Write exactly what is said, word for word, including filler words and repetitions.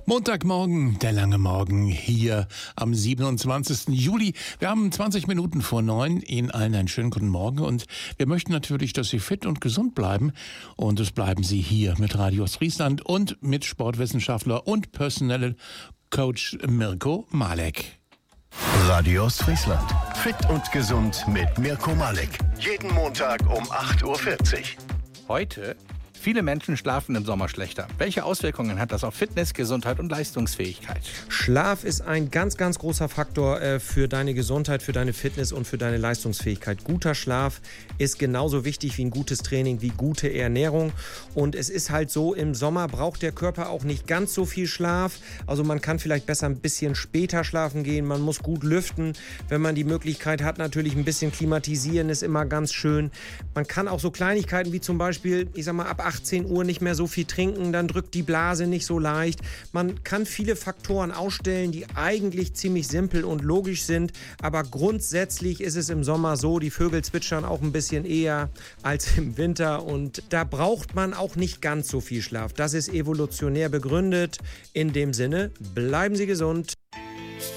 Montagmorgen, der lange Morgen hier am siebenundzwanzigsten Juli. Wir haben zwanzig Minuten vor neun. Ihnen allen einen schönen guten Morgen und wir möchten natürlich, dass Sie fit und gesund bleiben. Und das bleiben Sie hier mit Radio Ostfriesland und mit Sportwissenschaftler und Personal Coach Mirko Malek. Radio Ostfriesland. Fit und gesund mit Mirko Malek. Jeden Montag um acht Uhr vierzig. Heute: Viele Menschen schlafen im Sommer schlechter. Welche Auswirkungen hat das auf Fitness, Gesundheit und Leistungsfähigkeit? Schlaf ist ein ganz, ganz großer Faktor äh, für deine Gesundheit, für deine Fitness und für deine Leistungsfähigkeit. Guter Schlaf ist genauso wichtig wie ein gutes Training, wie gute Ernährung. Und es ist halt so, im Sommer braucht der Körper auch nicht ganz so viel Schlaf. Also man kann vielleicht besser ein bisschen später schlafen gehen. Man muss gut lüften. Wenn man die Möglichkeit hat, natürlich ein bisschen klimatisieren ist immer ganz schön. Man kann auch so Kleinigkeiten wie zum Beispiel, ich sag mal, ab achtzehn Uhr nicht mehr so viel trinken, dann drückt die Blase nicht so leicht. Man kann viele Faktoren ausstellen, die eigentlich ziemlich simpel und logisch sind, aber grundsätzlich ist es im Sommer so, die Vögel zwitschern auch ein bisschen eher als im Winter und da braucht man auch nicht ganz so viel Schlaf. Das ist evolutionär begründet. In dem Sinne, bleiben Sie gesund.